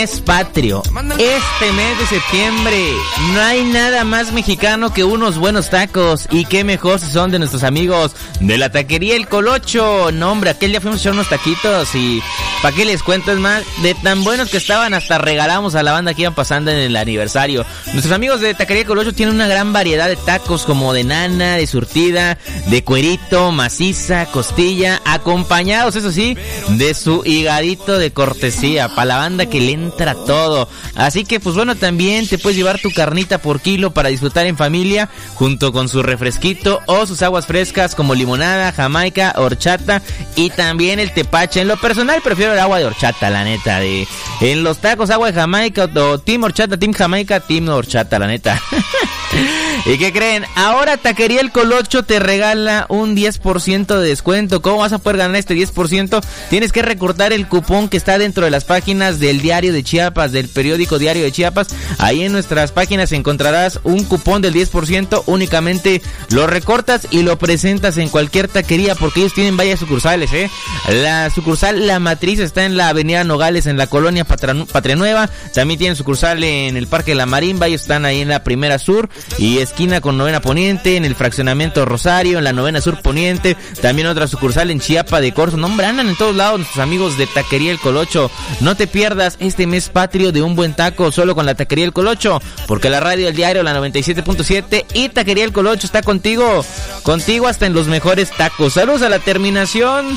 Es patrio. Este mes de septiembre no hay nada más mexicano que unos buenos tacos. Y qué mejor si son de nuestros amigos de la taquería El Colocho. No, hombre, aquel día fuimos a echar unos taquitos y ¿para qué les cuento? Es más, de tan buenos que estaban, hasta regalamos a la banda que iban pasando en el aniversario. Nuestros amigos de taquería El Colocho tienen una gran variedad de tacos, como de nana, de surtida, de cuerito, maciza, costilla, acompañados, eso sí, de su higadito de cortesía, para la banda que le entra todo. Así que pues bueno, también te puedes llevar tu carnita por kilo para disfrutar en familia, junto con su refresquito o sus aguas frescas como limonada, jamaica, horchata y también el tepache. En lo personal prefiero el agua de horchata, la neta. En los tacos agua de jamaica o team horchata, team jamaica, team horchata, la neta. ¿Y qué creen? Ahora Taquería El Colocho te regala un 10% de descuento. ¿Cómo vas a poder ganar este 10%? Tienes que recortar el cupón que está dentro de las páginas del Diario de Chiapas, del periódico Diario de Chiapas. Ahí en nuestras páginas encontrarás un cupón del 10%. Únicamente lo recortas y lo presentas en cualquier taquería, porque ellos tienen varias sucursales, La sucursal La Matriz está en la avenida Nogales, en la colonia Patria Nueva. También tienen sucursal en el Parque La Marimba. Ellos están ahí en la Primera Sur y esquina con Novena Poniente, en el fraccionamiento Rosario, en la Novena Sur Poniente. También otra sucursal en Chiapa de Corzo. No, hombre, andan en todos lados nuestros amigos de Taquería El Colocho. No te pierdas este mes patrio de un buen taco solo con la Taquería El Colocho, porque la radio del diario, la 97.7 y Taquería El Colocho está contigo hasta en los mejores tacos. Saludos a la terminación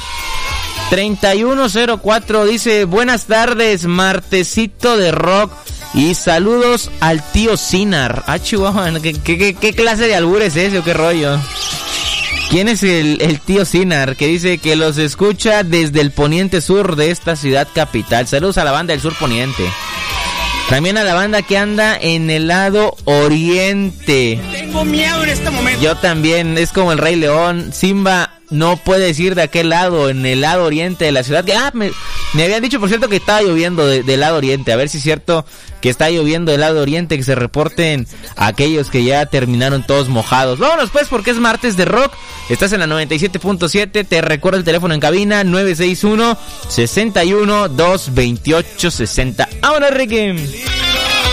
3104, dice: buenas tardes, martesito de rock. Y saludos al tío Cinar. Ah, chihuahua, ¿qué clase de albur es ese o qué rollo? ¿Quién es el tío Cinar que dice que los escucha desde el poniente sur de esta ciudad capital? Saludos a la banda del sur poniente. También a la banda que anda en el lado oriente. Tengo miedo en este momento. Yo también, es como el Rey León. Simba no puede decir de aquel lado, en el lado oriente de la ciudad. Me habían dicho, por cierto, que estaba lloviendo del lado oriente. A ver si es cierto que está lloviendo del lado oriente, que se reporten aquellos que ya terminaron todos mojados. Vámonos pues, porque es martes de rock. Estás en la 97.7. Te recuerdo el teléfono en cabina: 961-61-228-60. ¡Vámonos, Ricky!